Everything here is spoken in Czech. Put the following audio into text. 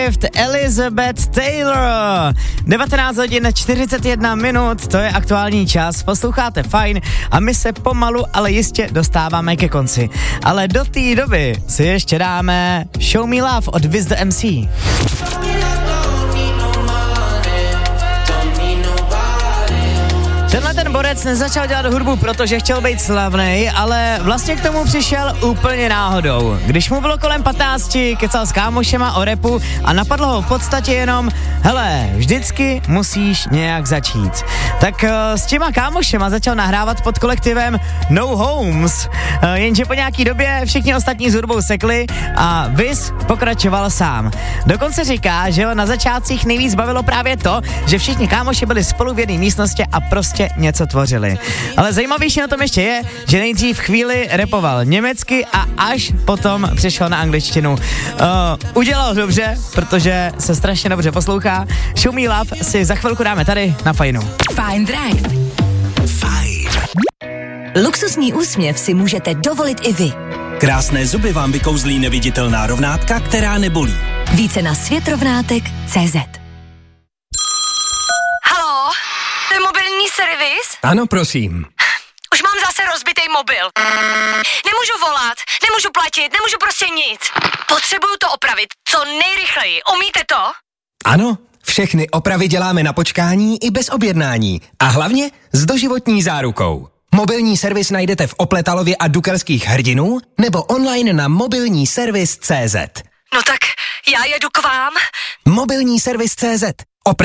Swift, Elizabeth Taylor. 19 hodin 41 minut, to je aktuální čas, posloucháte Fajn a my se pomalu, ale jistě dostáváme ke konci. Ale do té doby si ještě dáme Show Me Love od Wiz the MC. Tenhle ten borec nezačal dělat hudbu, protože chtěl být slavnej, ale vlastně k tomu přišel úplně náhodou. Když mu bylo kolem 15, kecal s kámošema o rapu a napadlo ho v podstatě jenom, hele, vždycky musíš nějak začít. Tak s těma kámošema začal nahrávat pod kolektivem No Homes, jenže po nějaký době všichni ostatní s hudbou sekli a Wiz pokračoval sám. Dokonce říká, že ho na začátcích nejvíc bavilo právě to, že všichni kámoši byli spolu v jedné místnosti a prostě něco tvořili. Ale zajímavější na tom ještě je, že nejdřív chvíli rapoval německy a až potom přešel na angličtinu. Udělal dobře, protože se strašně dobře poslouchá. Show Me Love si za chvilku dáme tady na Fajnu. Fajn Drive. Fajn. Luxusní úsměv si můžete dovolit i vy. Krásné zuby vám vykouzlí neviditelná rovnátka, která nebolí. Více na světrovnátek.cz. Haló, to je mobilní servis? Ano, prosím. Už mám zase rozbitý mobil. Nemůžu volat, nemůžu platit, nemůžu prostě nic. Potřebuju to opravit, co nejrychleji. Umíte to? Ano, všechny opravy děláme na počkání i bez objednání. A hlavně s doživotní zárukou. Mobilní servis najdete v Opletalově a Dukelských Hrdinů nebo online na mobilní servis.cz. No tak já jedu k vám. Mobilní servis.cz.